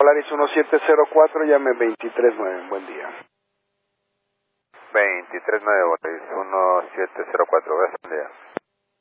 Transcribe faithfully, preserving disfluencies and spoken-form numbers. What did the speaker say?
Polaris uno siete cero cuatro, llame veintitrés nueve, buen día. veintitrés nueve, Polaris uno siete cero cuatro, gracias, buen día.